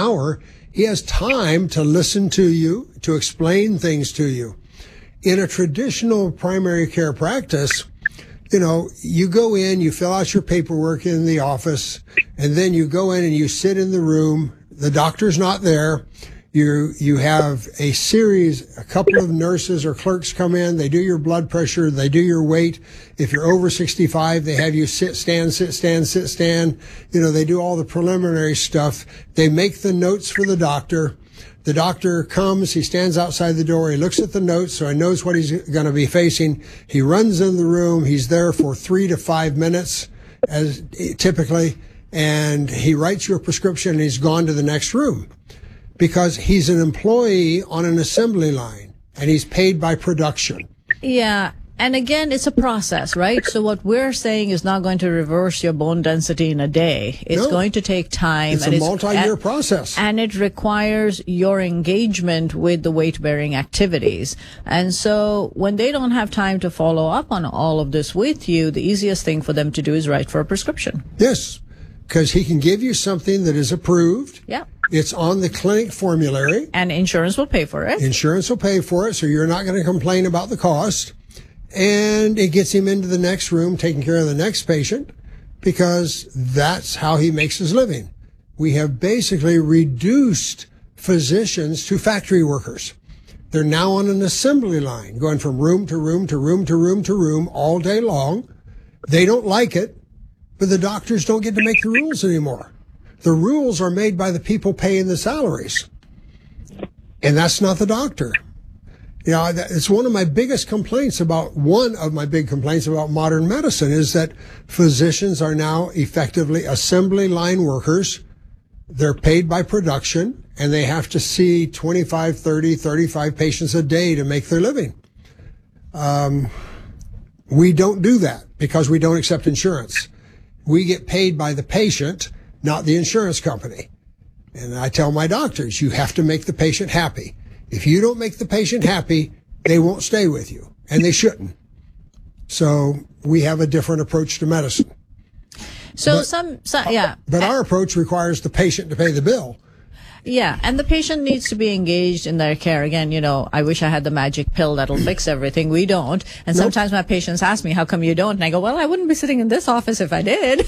hour, he has time to listen to you, to explain things to you. In a traditional primary care practice, you go in, you fill out your paperwork in the office, and then you go in and you sit in the room. The doctor's not there. You have a couple of nurses or clerks come in. They do your blood pressure. They do your weight. If you're over 65, they have you sit, stand, sit, stand, sit, stand. They do all the preliminary stuff. They make the notes for the doctor. The doctor comes, he stands outside the door, he looks at the notes so he knows what he's going to be facing. He runs in the room, he's there for 3 to 5 minutes, as typically, and he writes you a prescription and he's gone to the next room. Because he's an employee on an assembly line and he's paid by production. Yeah. And again, it's a process, right? So what we're saying is not going to reverse your bone density in a day. It's going to take time. It's a multi-year process. And it requires your engagement with the weight-bearing activities. And so when they don't have time to follow up on all of this with you, the easiest thing for them to do is write for a prescription. Yes, because he can give you something that is approved. Yeah. It's on the clinic formulary. And insurance will pay for it. Insurance will pay for it, so you're not going to complain about the cost. And it gets him into the next room, taking care of the next patient, because that's how he makes his living. We have basically reduced physicians to factory workers. They're now on an assembly line, going from room to room to room to room to room all day long. They don't like it, but the doctors don't get to make the rules anymore. The rules are made by the people paying the salaries. And that's not the doctor. It's one of my big complaints about modern medicine is that physicians are now effectively assembly line workers. They're paid by production and they have to see 25, 30, 35 patients a day to make their living. We don't do that because we don't accept insurance. We get paid by the patient, not the insurance company. And I tell my doctors, you have to make the patient happy. If you don't make the patient happy, they won't stay with you, and they shouldn't. So we have a different approach to medicine. But our approach requires the patient to pay the bill. Yeah, and the patient needs to be engaged in their care. Again, I wish I had the magic pill that'll fix everything. We don't. And sometimes my patients ask me, how come you don't? And I go, well, I wouldn't be sitting in this office if I did.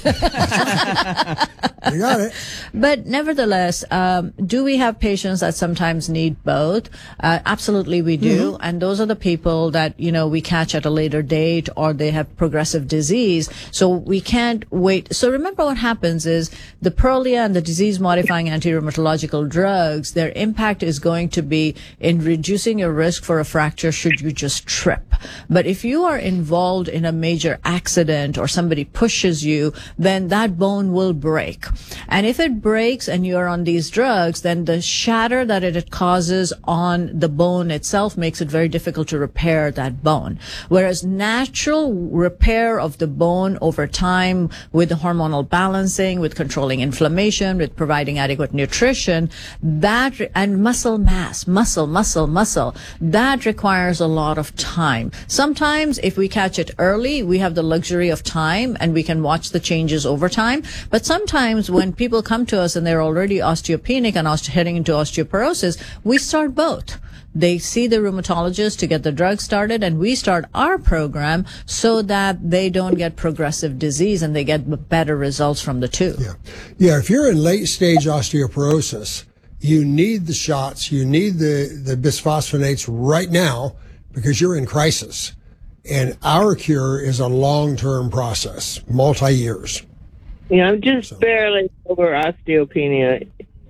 You got it. But nevertheless, do we have patients that sometimes need both? Absolutely we do. Mm-hmm. And those are the people that, we catch at a later date or they have progressive disease. So we can't wait. So remember what happens is the Prolia and the disease-modifying anti-rheumatological drugs, their impact is going to be in reducing your risk for a fracture should you just trip. But if you are involved in a major accident or somebody pushes you, then that bone will break. And if it breaks and you're on these drugs, then the shatter that it causes on the bone itself makes it very difficult to repair that bone. Whereas natural repair of the bone over time with the hormonal balancing, with controlling inflammation, with providing adequate nutrition, and muscle mass, muscle, that requires a lot of time. Sometimes if we catch it early, we have the luxury of time and we can watch the changes over time. But sometimes when people come to us and they're already osteopenic and heading into osteoporosis, we start both. They see the rheumatologist to get the drug started, and we start our program so that they don't get progressive disease and they get better results from the two. Yeah. If you're in late stage osteoporosis, you need the shots, you need the bisphosphonates right now because you're in crisis. And our cure is a long-term process, multi-years. I'm just barely over osteopenia.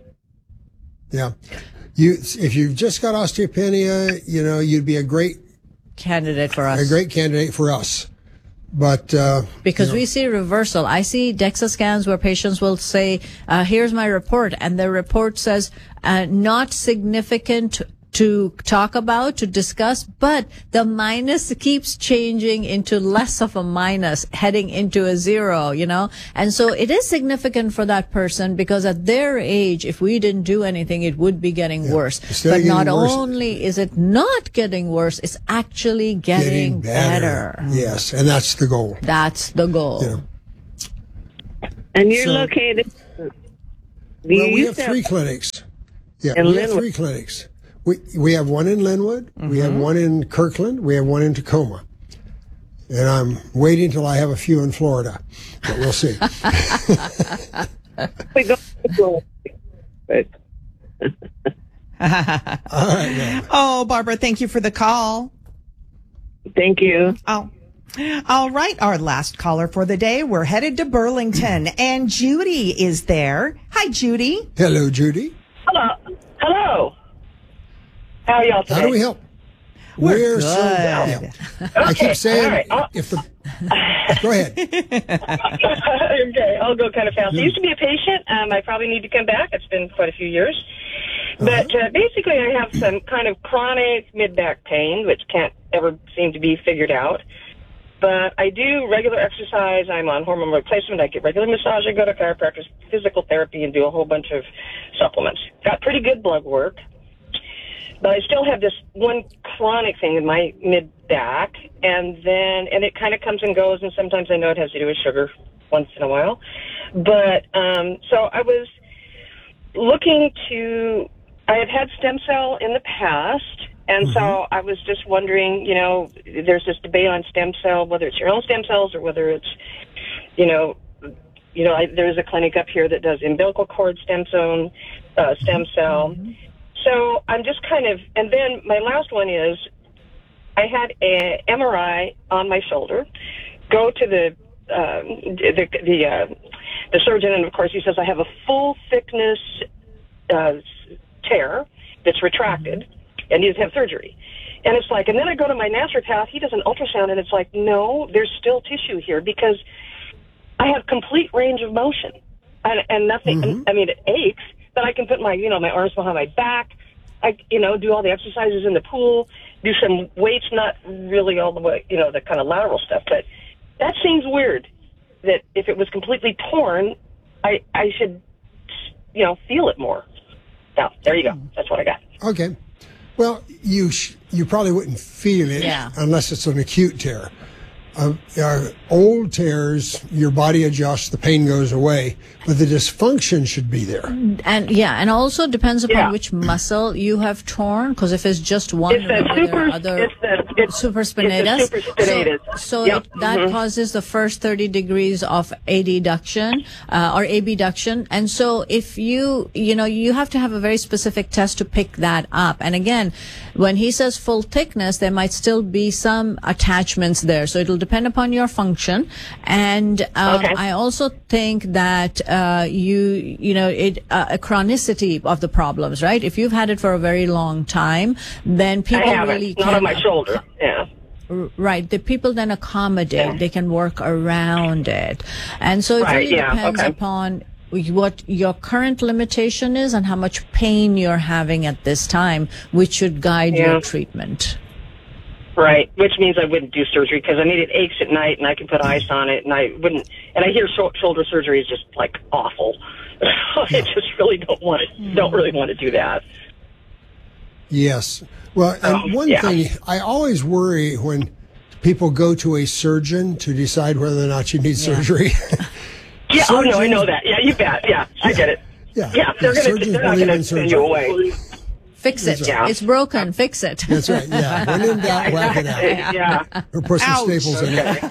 Yeah. If you've just got osteopenia, you'd be a great candidate for us. A great candidate for us. But because we see reversal. I see DEXA scans where patients will say, here's my report, and the report says not significant to talk about, to discuss, but the minus keeps changing into less of a minus, heading into a 0, And so it is significant for that person because at their age, if we didn't do anything, it would be getting worse. But not only is it not getting worse, it's actually getting better. Yes, and that's the goal. That's the goal. And you're located Well, we used have to three clinics. Yeah, In we have Linwood. three clinics. We have one in Linwood, we have one in Kirkland, we have one in Tacoma. And I'm waiting till I have a few in Florida, but we'll see. We go but All right, ma'am. Oh, Barbara, thank you for the call. thank you. Oh. All right, our last caller for the day. We're headed to Burlington, and Judy is there. Hi, Judy. Hello, Judy. Hello. How are y'all today? How do we help? We're so good. I keep saying, all right. go ahead. Okay, I'll go kind of fast. I used to be a patient. I probably need to come back. It's been quite a few years. But basically, I have some kind of chronic mid-back pain, which can't ever seem to be figured out. But I do regular exercise. I'm on hormone replacement. I get regular massage. I go to chiropractors, physical therapy, and do a whole bunch of supplements. Got pretty good blood work. But I still have this one chronic thing in my mid-back, and it kind of comes and goes, and sometimes I know it has to do with sugar once in a while. But so I was looking to, I have had stem cell in the past, and so I was just wondering, there's this debate on stem cell, whether it's your own stem cells or whether it's, there's a clinic up here that does umbilical cord stem cell. So I'm just and then my last one is, I had a MRI on my shoulder. Go to the surgeon, and of course he says I have a full thickness tear that's retracted, and needs to have surgery. And it's like, and then I go to my naturopath. He does an ultrasound, and it's like, no, there's still tissue here because I have complete range of motion, and nothing. I mean, it aches. But I can put my arms behind my back. I, do all the exercises in the pool, do some weights, not really all the way, the kind of lateral stuff. But that seems weird that if it was completely torn, I should, feel it more. Now, there you go. That's what I got. Okay. Well, you probably wouldn't feel it unless it's an acute tear. Old tears, your body adjusts, the pain goes away, but the dysfunction should be there. And also depends upon which muscle you have torn, because if it's just one, It's the supraspinatus. supraspinatus. So Yep. that causes the first 30 degrees of adduction or abduction. And so if you have to have a very specific test to pick that up. And again, when he says full thickness, there might still be some attachments there. So it'll depend upon your function. And I also think that a chronicity of the problems, right? If you've had it for a very long time, then people I have really it. Not on my shoulder. Yeah. Right. The people then accommodate. They can work around it. And so it really depends upon what your current limitation is and how much pain you're having at this time, which should guide your treatment. Right, which means I wouldn't do surgery because it aches at night, and I can put ice on it, and I wouldn't. And I hear shoulder surgery is just like awful. I just really don't really want to do that. Yes. Well, and one thing, I always worry when people go to a surgeon to decide whether or not you need surgery. Yeah, I know that. Yeah, you bet. Yeah, I get it. Yeah, they're not going to send you away. Fix it. Right. It's broken. Fix it. That's right. Yeah. When in doubt, whack it out. Yeah. Or put some staples in it.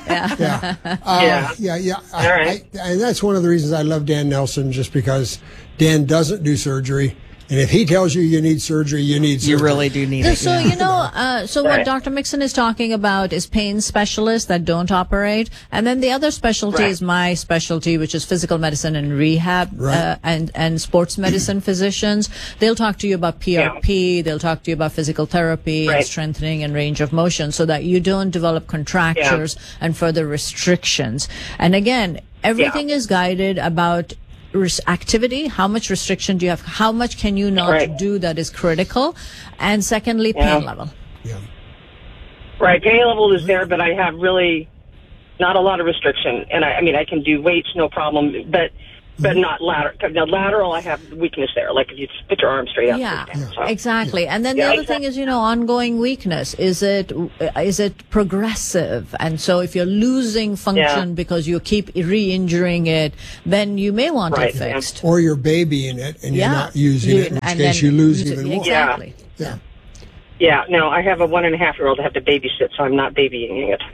All right. And that's one of the reasons I love Dan Nelson, just because Dan doesn't do surgery. And if he tells you you need surgery, you need surgery. You really do need it. So, what Dr. Mixon is talking about is pain specialists that don't operate. And then the other specialty is my specialty, which is physical medicine and rehab, and sports medicine physicians. They'll talk to you about PRP. They'll talk to you about physical therapy and strengthening and range of motion so that you don't develop contractures and further restrictions. And again, everything is guided about activity. How much restriction do you have? How much can you not do that is critical? And secondly, pain level. Yeah. Right, pain level is there, but I have really not a lot of restriction. And I can do weights, no problem. But but not lateral. The lateral, I have weakness there. Like if you put your arm straight up. Yeah, straight down, so. exactly. And then the other thing is, ongoing weakness. Is it progressive? And so if you're losing function because you keep re-injuring it, then you may want it fixed. Or you're babying it and you're not using it, in which case you lose even more. Exactly. Yeah. Yeah, no, I have a 1.5-year-old I have to babysit, so I'm not babying it.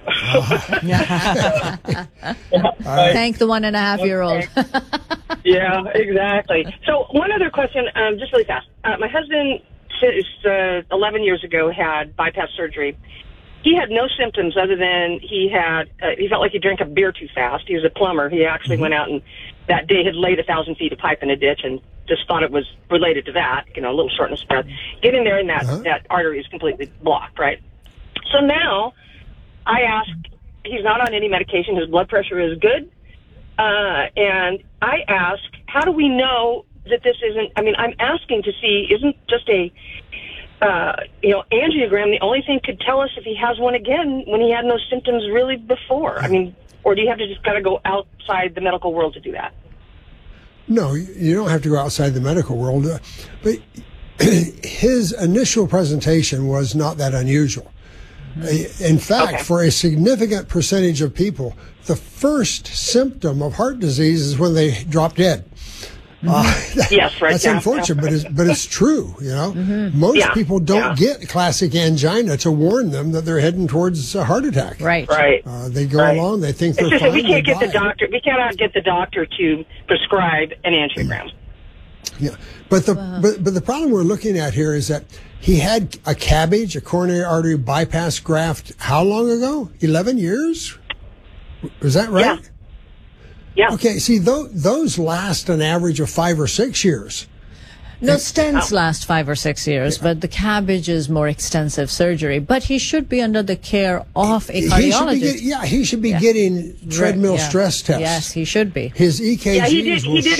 Thank the 1.5-year-old. Yeah, exactly. So one other question, just really fast. My husband, 11 years ago, had bypass surgery. He had no symptoms other than he felt like he drank a beer too fast. He was a plumber. He actually went out and that day had laid 1,000 feet of pipe in a ditch and just thought it was related to that, a little shortness of breath. Get in there and that artery is completely blocked, right? So now I asked, he's not on any medication. His blood pressure is good. And I ask, how do we know that this isn't, I'm asking to see, isn't just a, angiogram the only thing could tell us if he has one again when he had no symptoms really before? Or do you have to just got to go outside the medical world to do that? No, you don't have to go outside the medical world. But his initial presentation was not that unusual. In fact, for a significant percentage of people, the first symptom of heart disease is when they drop dead. Yes, right. That's unfortunate, but it's true. Most people don't get classic angina to warn them that they're heading towards a heart attack. Right. They go along. They think they're fine. We can't get the doctor. We cannot get the doctor to prescribe an angiogram. Yeah, but the problem we're looking at here is that he had a CABG, a coronary artery bypass graft. How long ago? 11 years. Was that right? Yeah. Okay, see, those last an average of 5 or 6 years. No, stents last 5 or 6 years, but the CABG is more extensive surgery. But he should be under the care of a cardiologist. He should be getting treadmill stress tests. Yes, he should be. His EKGs he did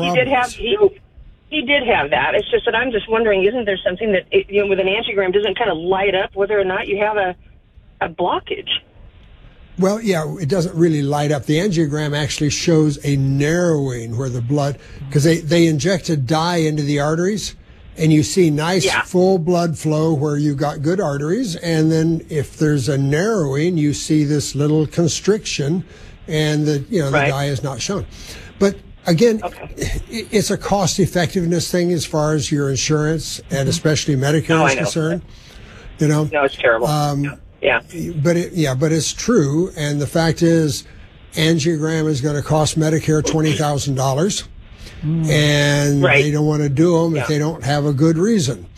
have that. It's just that I'm just wondering, isn't there something that, with an angiogram doesn't kind of light up whether or not you have a blockage? Well, it doesn't really light up. The angiogram actually shows a narrowing where the blood, because they inject a dye into the arteries, and you see nice full blood flow where you've got good arteries, and then if there's a narrowing, you see this little constriction, and the dye is not shown. But again, it's a cost effectiveness thing as far as your insurance and especially Medicare is concerned. No, it's terrible. But it's true, and the fact is, angiogram is going to cost Medicare $20,000, and they don't want to do them if they don't have a good reason.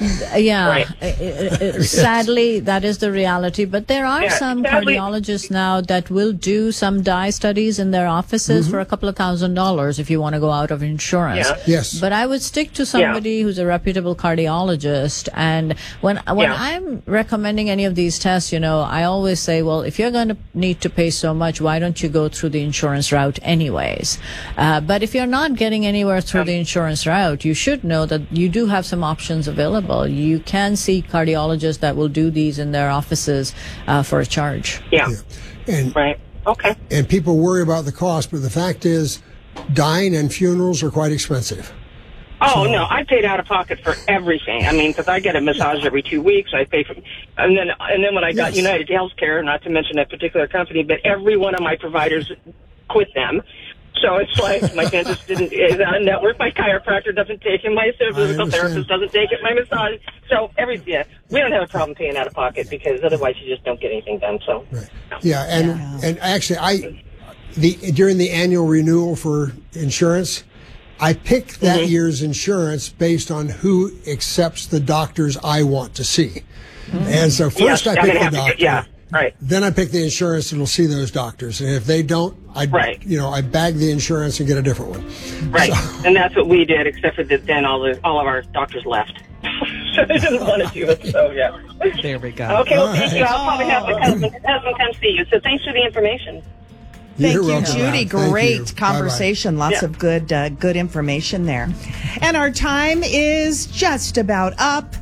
Sadly, that is the reality. But there are some cardiologists now that will do some dye studies in their offices for a couple of $1,000 if you want to go out of insurance. Yes. But I would stick to somebody who's a reputable cardiologist. And when I'm recommending any of these tests, I always say, well, if you're going to need to pay so much, why don't you go through the insurance route anyways? But if you're not getting anywhere through the insurance route, you should know that you do have some options available. You can see cardiologists that will do these in their offices for a charge. And Okay. And people worry about the cost, but the fact is, dying and funerals are quite expensive. Oh, no, I paid out of pocket for everything. Because I get a massage every 2 weeks. I pay for, and then when I got United Healthcare, not to mention a particular company, but every one of my providers quit them. So it's like my dentist is on network, my chiropractor doesn't take it, my physical therapist doesn't take it, my massage. So we don't have a problem paying out of pocket because otherwise you just don't get anything done. So and actually during the annual renewal for insurance, I pick that year's insurance based on who accepts the doctors I want to see. And so first I pick the doctor. Right. Then I pick the insurance that'll see those doctors, and if they don't, I bag the insurance and get a different one. Right, and that's what we did. Except for that, then all of our doctors left, so they didn't want to do it. So there we go. Okay, well, thank you. I'll probably have the husband come see you. So thanks for the information. Thank you, welcome, Judy. Great conversation. Bye-bye. Lots of good information there. And our time is just about up.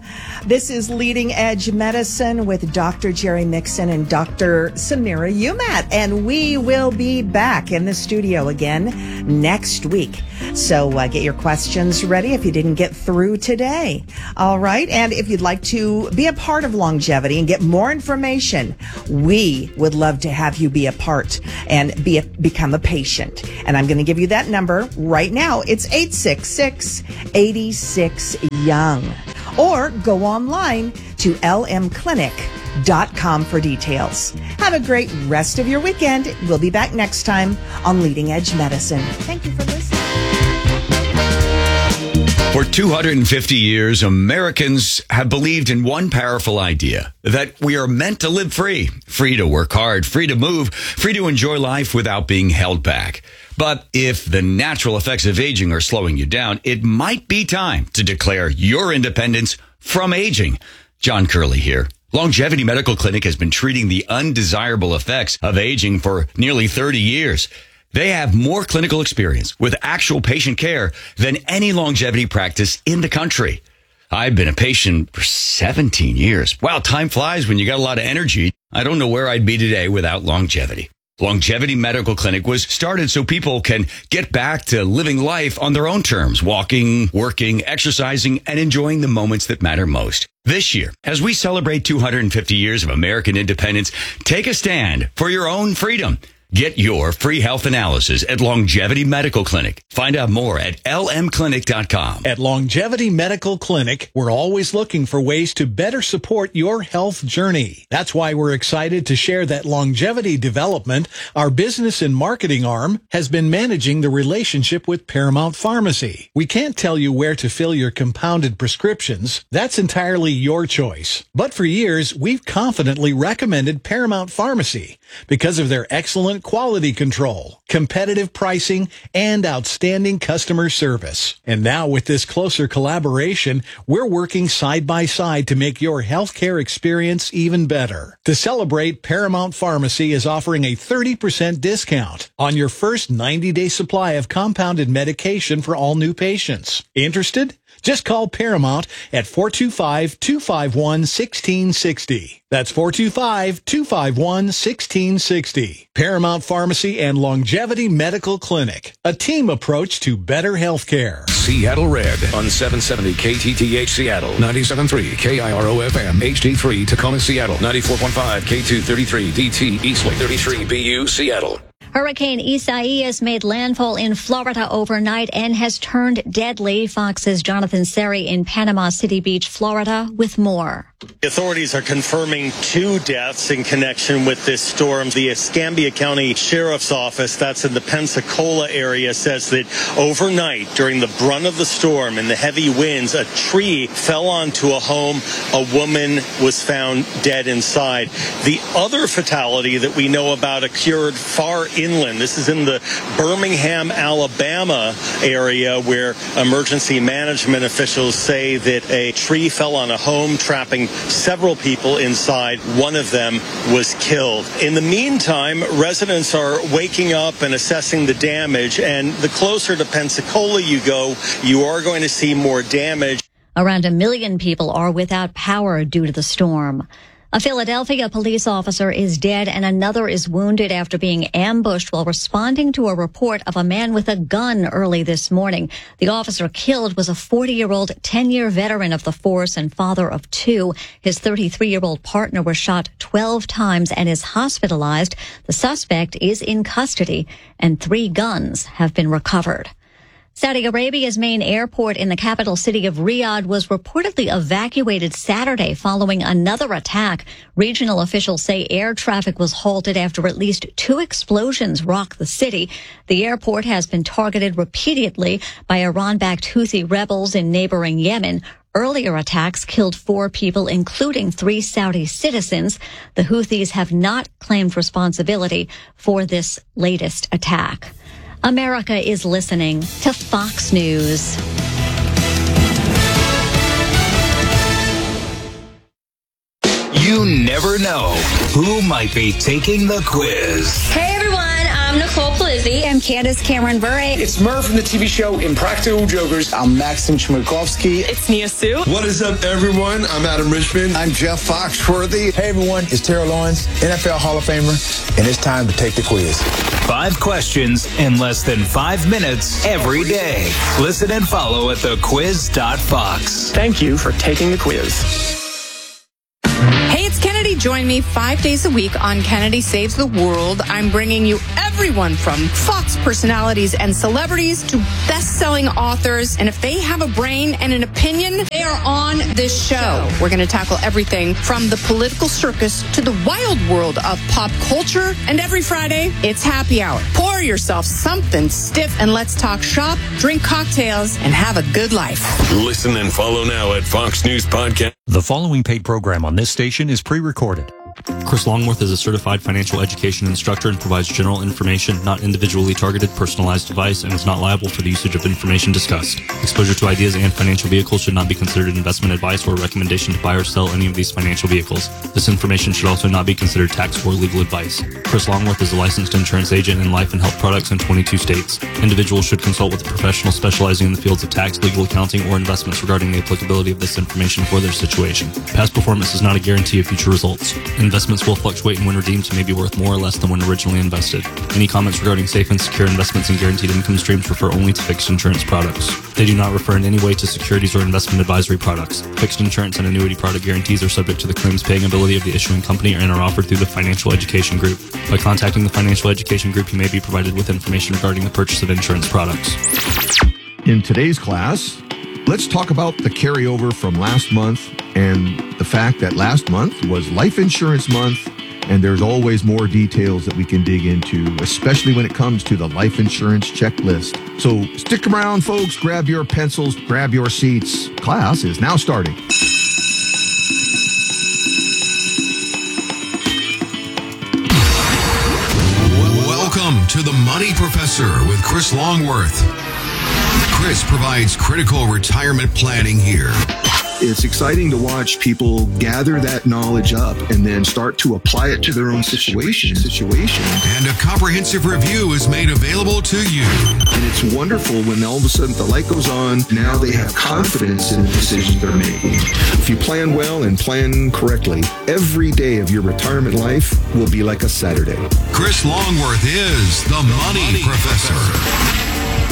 This is Leading Edge Medicine with Dr. Jerry Mixon and Dr. Samira Umat. And we will be back in the studio again next week. So get your questions ready if you didn't get through today. All right. And if you'd like to be a part of Longevity and get more information, we would love to have you be a part and become a patient. And I'm going to give you that number right now. It's 866-86-YOUNG. Or go online to lmclinic.com for details. Have a great rest of your weekend. We'll be back next time on Leading Edge Medicine. Thank you for listening. For 250 years, Americans have believed in one powerful idea, that we are meant to live free. Free to work hard, free to move, free to enjoy life without being held back. But if the natural effects of aging are slowing you down, it might be time to declare your independence from aging. John Curley here. Longevity Medical Clinic has been treating the undesirable effects of aging for nearly 30 years. They have more clinical experience with actual patient care than any longevity practice in the country. I've been a patient for 17 years. Wow, time flies when you got a lot of energy. I don't know where I'd be today without longevity. Longevity Medical Clinic was started so people can get back to living life on their own terms, walking, working, exercising, and enjoying the moments that matter most. This year, as we celebrate 250 years of American independence, take a stand for your own freedom. Get your free health analysis at Longevity Medical Clinic. Find out more at lmclinic.com. At Longevity Medical Clinic, we're always looking for ways to better support your health journey. That's why we're excited to share that Longevity Development, our business and marketing arm, has been managing the relationship with Paramount Pharmacy. We can't tell you where to fill your compounded prescriptions. That's entirely your choice. But for years, we've confidently recommended Paramount Pharmacy because of their excellent quality control, competitive pricing, and outstanding customer service. And now with this closer collaboration, we're working side by side to make your healthcare experience even better. To celebrate, Paramount Pharmacy is offering a 30% discount on your first 90-day supply of compounded medication for all new patients. Interested? Just call Paramount at 425-251-1660. That's 425-251-1660. Paramount Pharmacy and Longevity Medical Clinic. A team approach to better healthcare. Seattle Red on 770 KTTH Seattle, 97.3 KIRO FM, HD3 Tacoma Seattle, 94.5 K233 DT Eastwood, 33 BU Seattle. Hurricane Isaias made landfall in Florida overnight and has turned deadly. Fox's Jonathan Seri in Panama City Beach, Florida, with more. Authorities are confirming 2 deaths in connection with this storm. The Escambia County Sheriff's Office, that's in the Pensacola area, says that overnight during the brunt of the storm and the heavy winds, a tree fell onto a home. A woman was found dead inside. The other fatality that we know about occurred far inland. This is in the Birmingham, Alabama area, where emergency management officials say that a tree fell on a home, trapping several people inside. One of them was killed. In the meantime, residents are waking up and assessing the damage, and the closer to Pensacola you go, you are going to see more damage. Around 1 million people are without power due to the storm. A Philadelphia police officer is dead and another is wounded after being ambushed while responding to a report of a man with a gun early this morning. The officer killed was a 40-year-old 10-year veteran of the force and father of 2. His 33-year-old partner was shot 12 times and is hospitalized. The suspect is in custody and 3 guns have been recovered. Saudi Arabia's main airport in the capital city of Riyadh was reportedly evacuated Saturday following another attack. Regional officials say air traffic was halted after at least 2 explosions rocked the city. The airport has been targeted repeatedly by Iran-backed Houthi rebels in neighboring Yemen. Earlier attacks killed 4 people, including 3 Saudi citizens. The Houthis have not claimed responsibility for this latest attack. America is listening to Fox News. You never know who might be taking the quiz. Hey everyone, I'm Nicole Polizzi. I'm Candace Cameron Bure. It's Murph from the TV show Impractical Jokers. I'm Maxim Chmerkovskiy. It's Nia Sue. What is up, everyone? I'm Adam Richmond. I'm Jeff Foxworthy. Hey, everyone. It's Terrell Lawrence, NFL Hall of Famer, and it's time to take the quiz. 5 questions in less than 5 minutes every day. Listen and follow at thequiz.fox. Thank you for taking the quiz. Hey, it's Kennedy. Join me 5 days a week on Kennedy Saves the World. I'm bringing you everyone from Fox personalities and celebrities to best-selling authors. And if they have a brain and an opinion, they are on this show. We're going to tackle everything from the political circus to the wild world of pop culture. And every Friday, it's happy hour. Pour yourself something stiff and let's talk shop, drink cocktails, and have a good life. Listen and follow now at Fox News Podcast. The following paid program on this station is pre-recorded. Chris Longworth is a certified financial education instructor and provides general information, not individually targeted, personalized advice, and is not liable for the usage of information discussed. Exposure to ideas and financial vehicles should not be considered investment advice or a recommendation to buy or sell any of these financial vehicles. This information should also not be considered tax or legal advice. Chris Longworth is a licensed insurance agent in life and health products in 22 states. Individuals should consult with a professional specializing in the fields of tax, legal, accounting, or investments regarding the applicability of this information for their situation. Past performance is not a guarantee of future results. Investments will fluctuate and when redeemed may be worth more or less than when originally invested. Any comments regarding safe and secure investments and guaranteed income streams refer only to fixed insurance products. They do not refer in any way to securities or investment advisory products. Fixed insurance and annuity product guarantees are subject to the claims paying ability of the issuing company and are offered through the Financial Education Group. By contacting the Financial Education Group, you may be provided with information regarding the purchase of insurance products. In today's class, let's talk about the carryover from last month and the fact that last month was Life Insurance Month, and there's always more details that we can dig into, especially when it comes to the life insurance checklist. So stick around, folks. Grab your pencils, grab your seats. Class is now starting. Welcome to the Money Professor with Chris Longworth. Chris provides critical retirement planning here. It's exciting to watch people gather that knowledge up and then start to apply it to their own situation. And a comprehensive review is made available to you. And it's wonderful when all of a sudden the light goes on. Now they have confidence in the decisions they're making. If you plan well and plan correctly, every day of your retirement life will be like a Saturday. Chris Longworth is the Money Professor.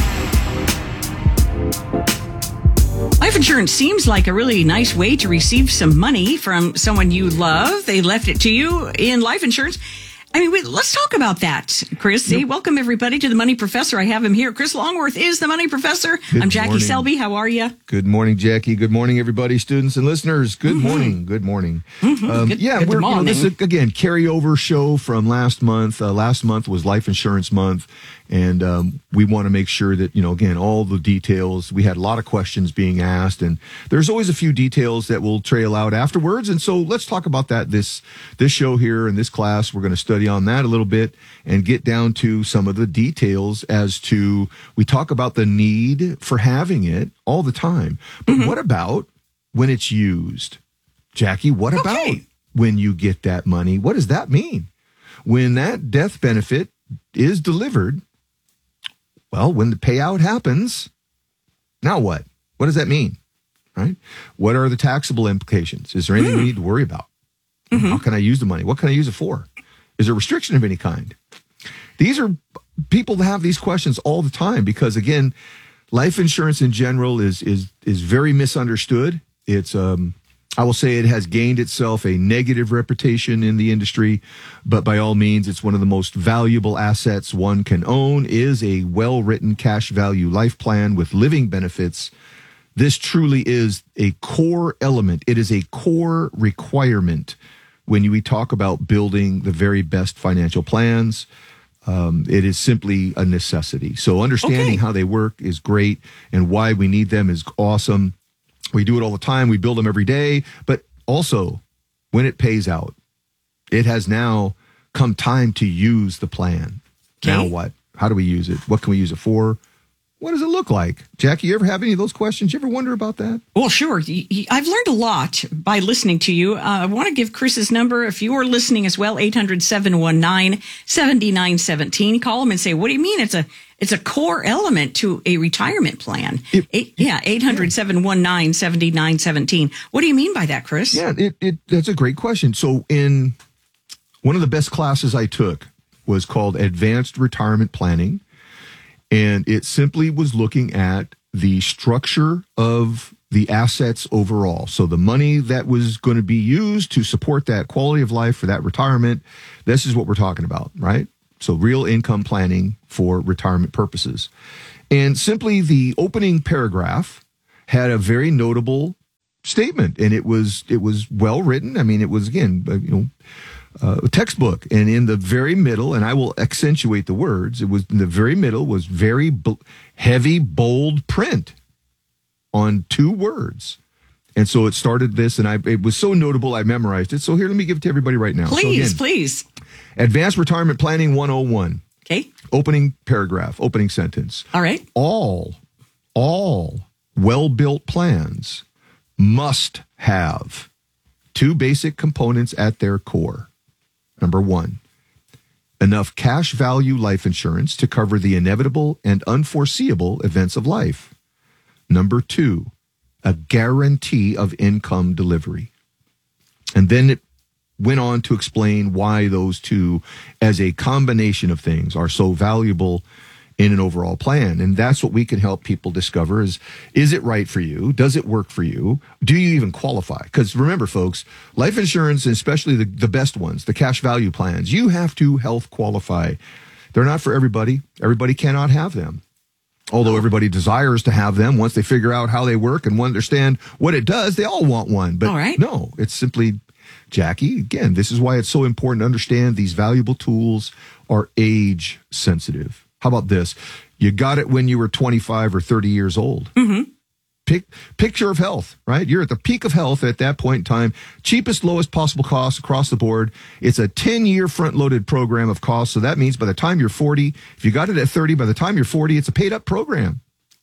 Life insurance seems like a really nice way to receive some money from someone you love. They left it to you in life insurance. I mean, let's talk about that, Chris. Yep. Welcome, everybody, to the Money Professor. I have him here. Chris Longworth is the Money Professor. I'm Jackie Selby. How are you? Good morning, Jackie. Good morning, everybody, students and listeners. Good morning. Good morning. Good morning. This is, again, carryover show from last month. Last month was Life Insurance Month. And we want to make sure that, again, all the details, we had a lot of questions being asked, and there's always a few details that will trail out afterwards. And so let's talk about that this show here in this class. We're going to study on that a little bit and get down to some of the details as to, we talk about the need for having it all the time. But what about when it's used? Jackie, what about when you get that money? What does that mean? When that death benefit is delivered, well, when the payout happens, now what? What does that mean? Right? What are the taxable implications? Is there anything we need to worry about? How can I use the money? What can I use it for? Is there a restriction of any kind? These are people that have these questions all the time because, again, life insurance in general is very misunderstood. It's I will say it has gained itself a negative reputation in the industry, but by all means, it's one of the most valuable assets one can own is a well-written cash value life plan with living benefits. This truly is a core element. It is a core requirement when we talk about building the very best financial plans. It is simply a necessity. So understanding how they work is great, and why we need them is awesome. We do it all the time. We build them every day. But also, when it pays out, it has now come time to use the plan. Now what? How do we use it? What can we use it for? What does it look like? Jackie, you ever have any of those questions? You ever wonder about that? Well, sure. I've learned a lot by listening to you. I want to give Chris's number. If you are listening as well, 800-719-7917. Call him and say, what do you mean? It's a core element to a retirement plan. 800-719-7917. What do you mean by that, Chris? Yeah, that's a great question. So in one of the best classes I took was called Advanced Retirement Planning. And it simply was looking at the structure of the assets overall. So the money that was going to be used to support that quality of life for that retirement, this is what we're talking about, right? So real income planning for retirement purposes. And simply the opening paragraph had a very notable statement, and it was well written. I mean, it was, again, a textbook, and in the very middle, and I will accentuate the words, it was in the very middle was very heavy, bold print on 2 words. And so it started this, and it was so notable, I memorized it. So here, let me give it to everybody right now. Please. Advanced Retirement Planning 101. Okay. Opening paragraph, opening sentence. All right. All well-built plans must have 2 basic components at their core. Number 1, enough cash value life insurance to cover the inevitable and unforeseeable events of life. Number 2, a guarantee of income delivery. And then it went on to explain why those 2, as a combination of things, are so valuable in an overall plan. And that's what we can help people discover is it right for you? Does it work for you? Do you even qualify? Because remember, folks, life insurance, especially the best ones, the cash value plans, you have to health qualify. They're not for everybody. Everybody cannot have them. Although everybody desires to have them once they figure out how they work and understand what it does, they all want one. But no, it's simply, Jackie, again, this is why it's so important to understand these valuable tools are age sensitive. How about this? You got it when you were 25 or 30 years old. Mm-hmm. Picture of health, right? You're at the peak of health at that point in time. Cheapest, lowest possible cost across the board. It's a 10-year front-loaded program of costs. So that means by the time you're 40, if you got it at 30, by the time you're 40, it's a paid-up program.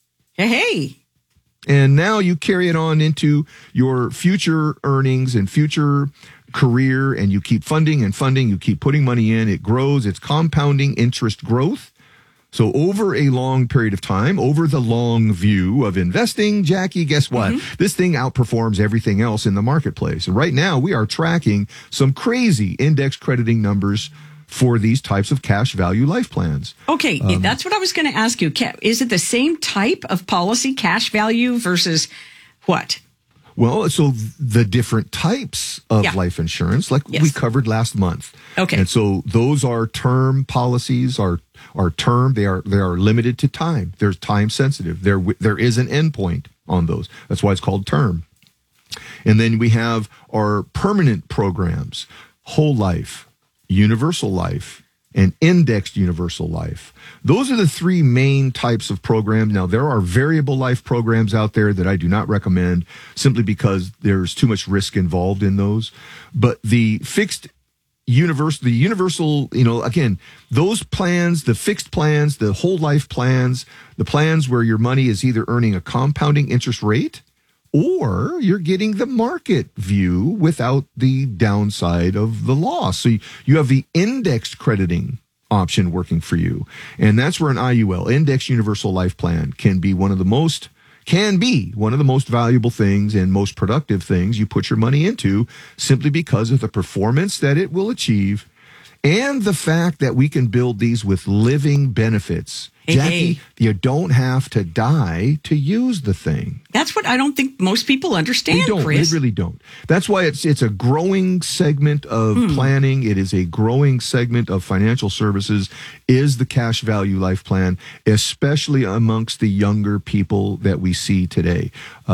Hey. And now you carry it on into your future earnings and future career, and you keep funding and funding. You keep putting money in. It grows. It's compounding interest growth. So over a long period of time, over the long view of investing, Jackie, guess what? Mm-hmm. This thing outperforms everything else in the marketplace. And right now we are tracking some crazy index crediting numbers for these types of cash value life plans. Okay, that's what I was going to ask you. Is it the same type of policy, cash value versus what? Well, so the different types of life insurance, like we covered last month. Okay. And so those are term policies, are term. They are limited to time. They're time sensitive. There is an endpoint on those. That's why it's called term. And then we have our permanent programs, whole life, universal life, and indexed universal life. Those are the 3 main types of programs. Now, there are variable life programs out there that I do not recommend simply because there's too much risk involved in those. But the fixed universal, again, those plans, the fixed plans, the whole life plans, the plans where your money is either earning a compounding interest rate or you're getting the market view without the downside of the loss. So you have the indexed crediting option working for you. And that's where an IUL, Index Universal Life Plan, can be one of the most valuable things and most productive things you put your money into, simply because of the performance that it will achieve and the fact that we can build these with living benefits. Jackie, you don't have to die to use the thing. That's what I don't think most people understand, Chris. They really don't. That's why it's a growing segment of planning. It is a growing segment of financial services, is the cash value life plan, especially amongst the younger people that we see today.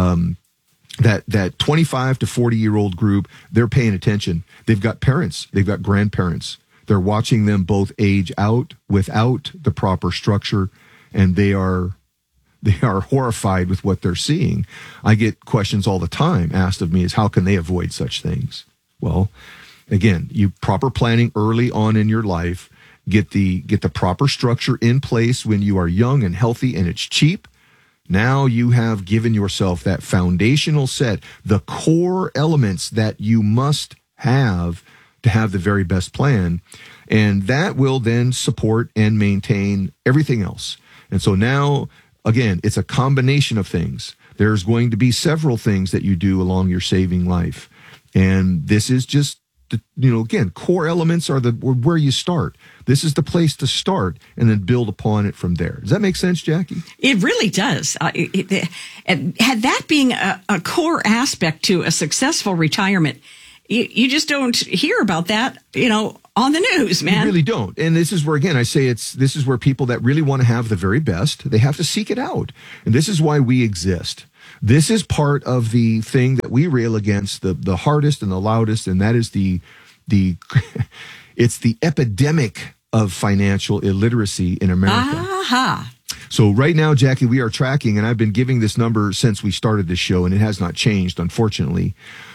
That 25 to 40-year-old group, they're paying attention. They've got parents. They've got grandparents. They're watching them both age out without the proper structure, and they are horrified with what they're seeing. I get questions all the time asked of me is how can they avoid such things? Well, again, proper planning early on in your life get the proper structure in place when you are young and healthy and it's cheap. Now you have given yourself that foundational set, the core elements that you must have to have the very best plan. And that will then support and maintain everything else. And so now, again, it's a combination of things. There's going to be several things that you do along your saving life. And this is just, again, core elements are where you start. This is the place to start and then build upon it from there. Does that make sense, Jackie? It really does. Had that being a core aspect to a successful retirement, you just don't hear about that, on the news, man. You really don't. And this is where, again, I say this is where people that really want to have the very best, they have to seek it out. And this is why we exist. This is part of the thing that we rail against the hardest and the loudest, and that is the it's the epidemic of financial illiteracy in America. Aha. So right now, Jackie, we are tracking, and I've been giving this number since we started this show, and it has not changed, unfortunately.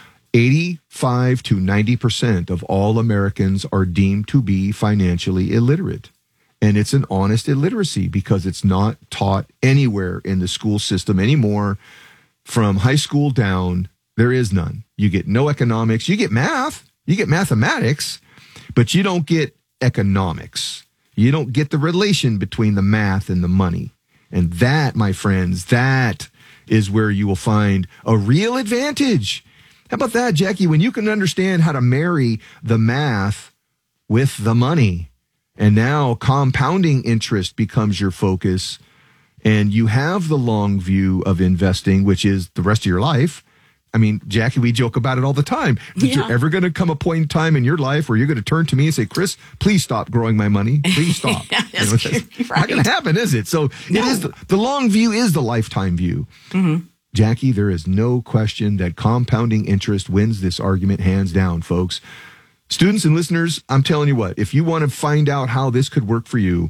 85 to 90% of all Americans are deemed to be financially illiterate. And it's an honest illiteracy because it's not taught anywhere in the school system anymore. From high school down, there is none. You get no economics. You get math. You get mathematics, but you don't get economics. You don't get the relation between the math and the money. And that, my friends, that is where you will find a real advantage. How about that, Jackie? When you can understand how to marry the math with the money, and now compounding interest becomes your focus, and you have the long view of investing, which is the rest of your life. I mean, Jackie, we joke about it all the time. Is there ever going to come a point in time in your life where you're going to turn to me and say, Chris, please stop growing my money. Please stop. That's not going to happen, is it? So it is the long view is the lifetime view. Mm-hmm. Jackie, there is no question that compounding interest wins this argument hands down, folks. Students and listeners, I'm telling you what, if you want to find out how this could work for you,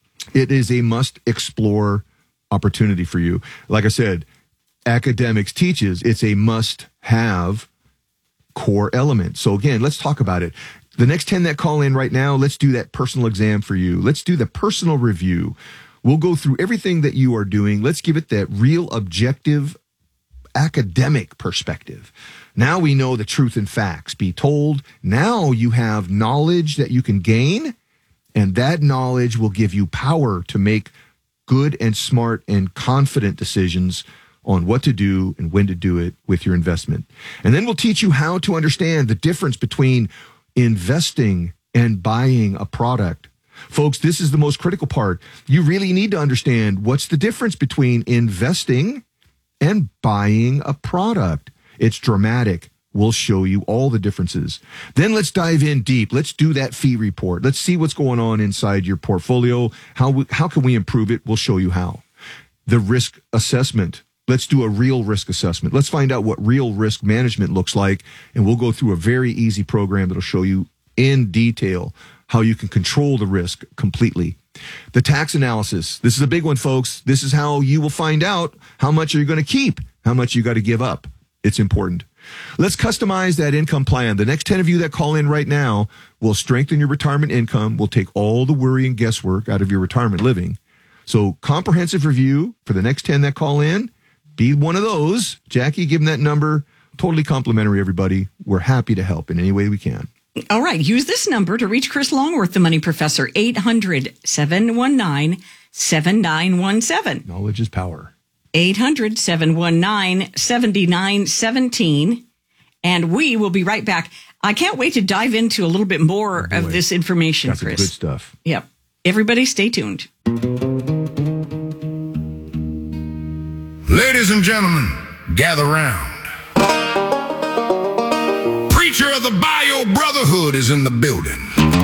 it is a must explore opportunity for you. Like I said, academics teaches it's a must have core element. So again, let's talk about it. The next 10 that call in right now, let's do that personal exam for you. Let's do the personal review. We'll go through everything that you are doing. Let's give it that real objective academic perspective. Now we know the truth and facts. Be told. Now you have knowledge that you can gain, and that knowledge will give you power to make good and smart and confident decisions on what to do and when to do it with your investment. And then we'll teach you how to understand the difference between investing and buying a product. Folks, this is the most critical part. You really need to understand what's the difference between investing and buying a product. It's dramatic. We'll show you all the differences. Then let's dive in deep. Let's do that fee report. Let's see what's going on inside your portfolio. How can we improve it? We'll show you how. The risk assessment. Let's do a real risk assessment. Let's find out what real risk management looks like, and we'll go through a very easy program that'll show you in detail how you can control the risk completely. The tax analysis. This is a big one, folks. This is how you will find out how much are you going to keep, how much you got to give up. It's important. Let's customize that income plan. The next 10 of you that call in right now will strengthen your retirement income. We'll take all the worry and guesswork out of your retirement living. So comprehensive review for the next 10 that call in. Be one of those. Jackie, give them that number. Totally complimentary, everybody. We're happy to help in any way we can. All right. Use this number to reach Chris Longworth, the Money Professor, 800-719-7917. Knowledge is power. 800-719-7917. And we will be right back. I can't wait to dive into a little bit more of this information, That's Chris. Good stuff. Yep. Everybody stay tuned. Ladies and gentlemen, gather round. Preacher of the Bio Brotherhood is in the building.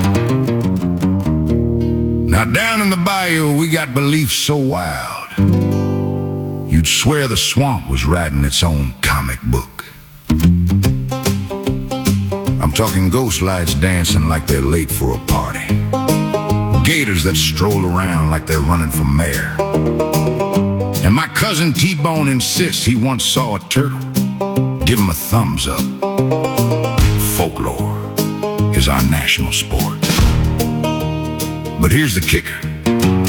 Now down in the bayou, we got beliefs so wild, you'd swear the swamp was writing its own comic book. I'm talking ghost lights dancing like they're late for a party, gators that stroll around like they're running for mayor. And my cousin T-Bone insists he once saw a turtle. Give him a thumbs up. Folklore is our national sport. But here's the kicker.